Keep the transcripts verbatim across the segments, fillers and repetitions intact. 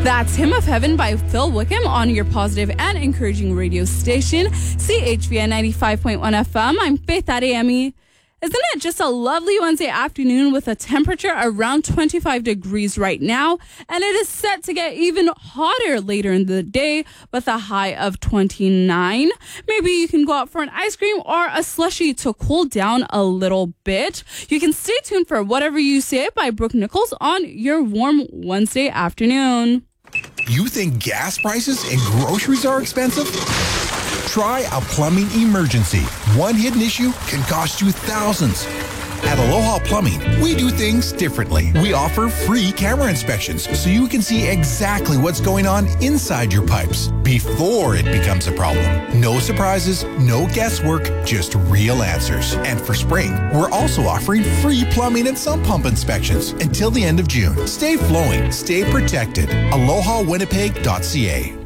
That's Hymn of Heaven by Phil Wickham on your positive and encouraging radio station, C H V N ninety-five point one F M. I'm Faith Adeyemi. Isn't it just a lovely Wednesday afternoon with a temperature around twenty-five degrees right now? And it is set to get even hotter later in the day with a high of twenty-nine. Maybe you can go out for an ice cream or a slushie to cool down a little bit. You can stay tuned for Whatever You Say by Brooke Nichols on your warm Wednesday afternoon. You think gas prices and groceries are expensive? Try a plumbing emergency. One hidden issue can cost you thousands. At Aloha Plumbing, we do things differently. We offer free camera inspections so you can see exactly what's going on inside your pipes before it becomes a problem. No surprises, no guesswork, just real answers. And for spring, we're also offering free plumbing and sump pump inspections until the end of June. Stay flowing, stay protected. aloha winnipeg dot c a.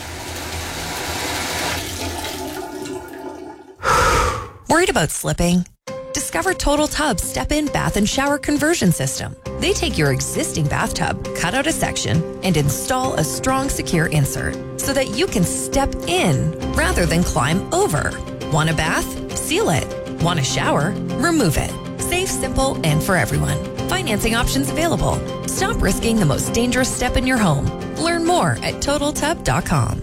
Worried about slipping? Discover Total Tub's step-in bath and shower conversion system. They take your existing bathtub, cut out a section, and install a strong, secure insert so that you can step in rather than climb over. Want a bath? Seal it. Want a shower? Remove it. Safe, simple, and for everyone. Financing options available. Stop risking the most dangerous step in your home. Learn more at total tub dot com.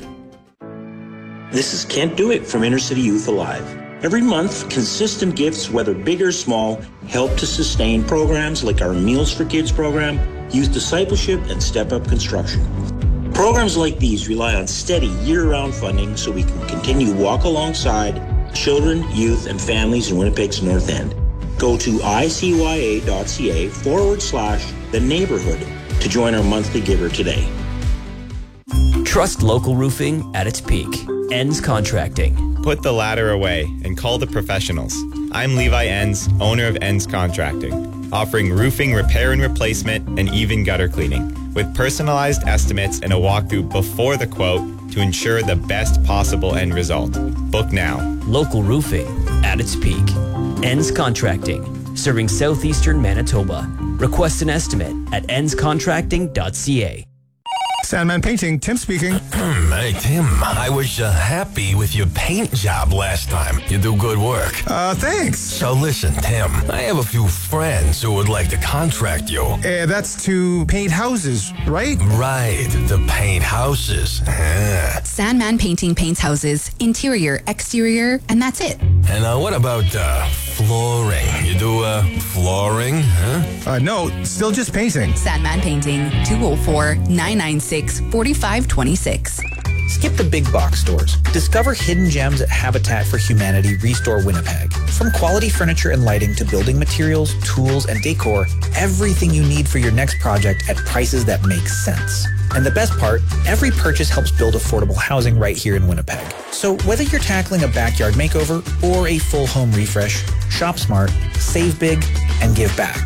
This is Can't Do It from Inner City Youth Alive. Every month, consistent gifts, whether big or small, help to sustain programs like our Meals for Kids program, Youth Discipleship, and Step Up Construction. Programs like these rely on steady year-round funding so we can continue to walk alongside children, youth, and families in Winnipeg's North End. Go to icya.ca forward slash the neighborhood to join our monthly giver today. Trust local roofing at its peak. Enns Contracting. Put the ladder away and call the professionals. I'm Levi Enns, owner of Enns Contracting, offering roofing repair and replacement and even gutter cleaning, with personalized estimates and a walkthrough before the quote to ensure the best possible end result. Book now. Local roofing at its peak. Enns Contracting, serving southeastern Manitoba. Request an estimate at enns contracting dot c a. Sandman Painting, Tim speaking. Hey, Tim, I was uh, happy with your paint job last time. You do good work. Uh, thanks. So listen, Tim, I have a few friends who would like to contract you. Uh, that's to paint houses, right? Right, to paint houses. Sandman Painting paints houses, interior, exterior, and that's it. And uh, what about uh, flooring? You do uh, flooring, huh? Uh, no, still just painting. Sandman Painting, two oh four, nine nine six, four five two six. Skip the big box stores. Discover hidden gems at Habitat for Humanity Restore Winnipeg. From quality furniture and lighting to building materials, tools, and decor, everything you need for your next project at prices that make sense. And the best part, every purchase helps build affordable housing right here in Winnipeg. So whether you're tackling a backyard makeover or a full home refresh, shop smart, save big, and give back.